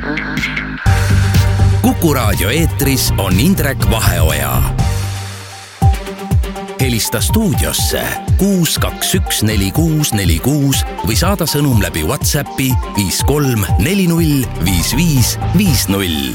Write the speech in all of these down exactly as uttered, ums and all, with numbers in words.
Kuku Raadio eetris on Indrek Vaheoja. Helista stuudiosse kuus kaks üks neli kuus neli kuus või saada sõnum läbi WhatsAppi viis kolm neli null viis viis viis null.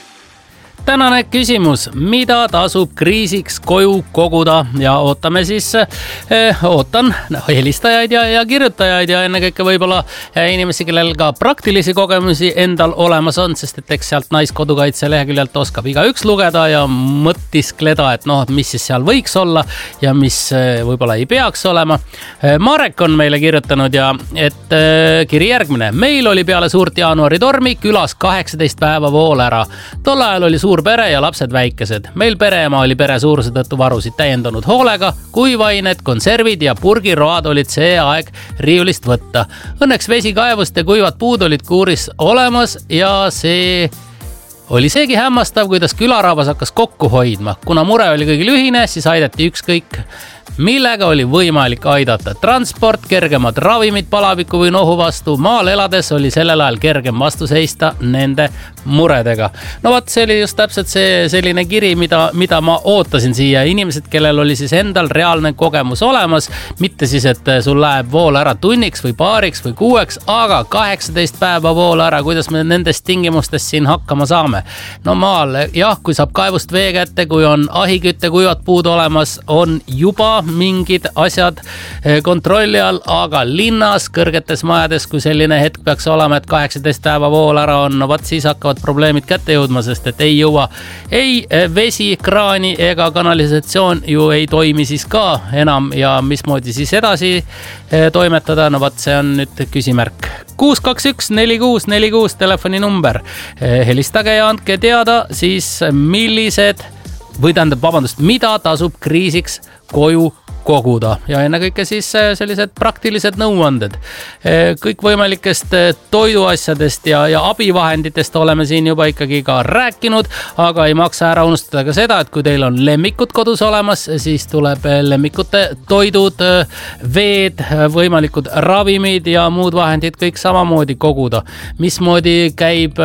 Tänane küsimus, mida tasub kriisiks koju koguda ja ootame siis, eh, ootan helistajaid ja, ja kirjutajaid ja ennekõike võib-olla inimesi, kellel ka praktilisi kogemusi endal olemas on, sest et eks sealt Naiskodukaitse leheküljelt oskab igaüks lugeda ja mõtiskleda, et noh, mis siis seal võiks olla ja mis võib-olla ei peaks olema. Marek on meile kirjutanud ja et kiri järgmine. Meil oli peale suurt jaanuari tormi külas kaheksateist päeva vool ära. Tol ajal oli suur pere ja lapsed väikesed. Meil pereema oli pere suuruse tõttu varusid täiendanud hoolega, kuivained, konservid ja purgiroad olid see aeg riiulist võtta. Õnneks vesikaevust ja kuivad puud olid kuuris olemas ja see oli seegi hämmastav, kuidas külarahvas hakkas kokku hoidma. Kuna mure oli kõigil ühine, siis aidati ükskõik millega oli võimalik aidata. Transport, kergemad ravimid palaviku või nohu vastu. Maal elades oli sellel ajal kergem vastu seista nende muredega. No vaat, see oli just täpselt see selline kiri, mida, mida ma ootasin siia. Inimesed, kellel oli siis endal reaalne kogemus olemas, mitte siis, et sul läheb vool ära tunniks või paariks või kuueks, aga kaheksateist päeva vool ära, kuidas me nendest tingimustest siin hakkama saame. No maal, jah, kui saab kaevust vee kätte, kui on ahikütte, kuivad puud olemas, on juba mingid asjad kontrolli all, aga linnas, kõrgetes majades, kui selline hetk peaks olema, et kaheksateist päeva vool ära on, no vaat siis hakkavad probleemid kätte jõudma, sest et ei jõua ei vesi, kraani ega kanalisatsioon ju ei toimi siis ka enam ja mismoodi siis edasi toimetada, no vaat see on nüüd küsimärk. kuus kaks üks neli kuus neli kuus telefoni number. Helistage ja andke teada siis millised või tähendab, vabandust, mida tasub kriisiks koju koguda ja ennekõike siis sellised praktilised nõuanded. Kõikvõimalikest toiduasjadest ja, ja abivahenditest oleme siin juba ikkagi ka rääkinud, aga ei maksa ära unustada ka seda, et kui teil on lemmikud kodus olemas, siis tuleb lemmikute toidud, veed, võimalikud ravimid ja muud vahendid kõik samamoodi koguda. Mismoodi käib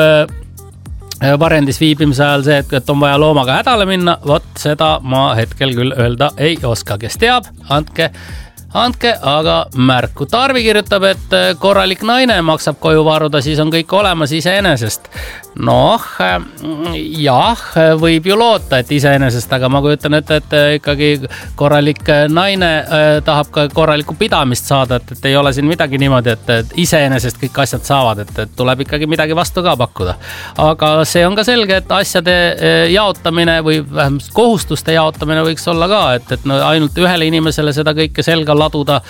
varendis viibimise ajal see, et on vaja loomaga hädale minna, vot seda ma hetkel küll öelda ei oska. Kes teab, andke, andke aga märku. Tarvi kirjutab, et korralik naine maksab koju varuda, siis on kõik olemas iseenesest. Noh, jah, võib ju loota, et iseenesest, aga ma kujutan ette, et ikkagi korralik naine tahab ka korralikku pidamist saada, et, et ei ole siin midagi niimoodi, et iseenesest kõik asjad saavad, et, et tuleb ikkagi midagi vastu ka pakkuda. Aga see on ka selge, et asjade jaotamine või vähemalt kohustuste jaotamine võiks olla ka, et, et no ainult ühele inimesele seda kõike selga laduda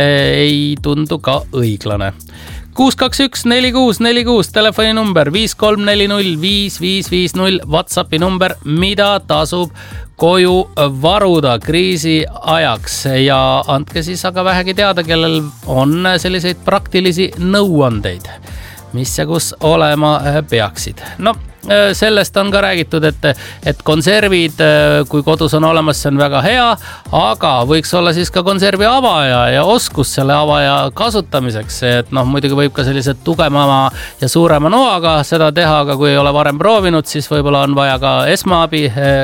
ei tundu ka õiglane. kuus kaks üks neli kuus neli kuus telefoni number, viis kolm neli null viis viis viis null WhatsAppi number, mida tasub koju varuda kriisi ajaks ja andke siis aga vähegi teada, kellel on selliseid praktilisi nõuandeid, mis ja kus olema peaksid. No sellest on ka räägitud, et, et konservid, kui kodus on olemas, see on väga hea, aga võiks olla siis ka konservi avaja ja oskus selle avaja kasutamiseks, et noh, muidugi võib ka sellised tugevama ja suurema noaga seda teha, aga kui ei ole varem proovinud, siis võib-olla on vaja ka esmaabi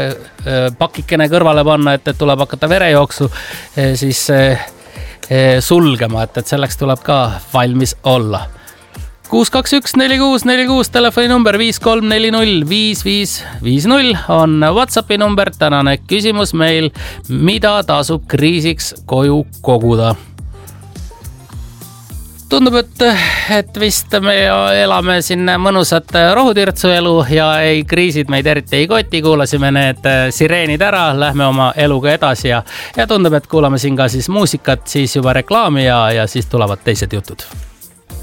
pakikene kõrvale panna, et, et tuleb hakata verejooksu siis sulgema, et, et selleks tuleb ka valmis olla. kuus kaks üks neli kuus neli kuus telefoni number, viis kolm neli null viis viis viis null on WhatsAppi number. Tänane küsimus meil, mida tasub kriisiks koju koguda? Tundub, et, et vist me elame siin mõnusat rohutirtsu elu ja ei, kriisid meid eriti ei koti. Kuulasime need sireenid ära, lähme oma eluga edasi ja, ja tundub, et kuulame siin ka siis muusikat, siis juba reklaami ja, ja siis tulevad teised jutud.